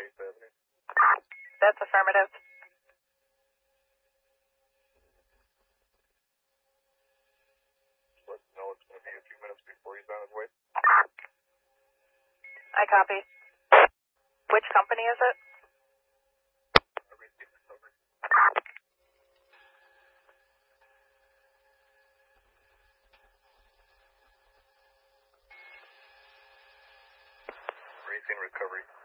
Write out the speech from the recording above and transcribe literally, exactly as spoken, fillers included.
Chase Avenue. That's affirmative. Just let him know it's going to be a few minutes before he's on his way. I copy. Which company is it? Everything recovered. Racing Recovery.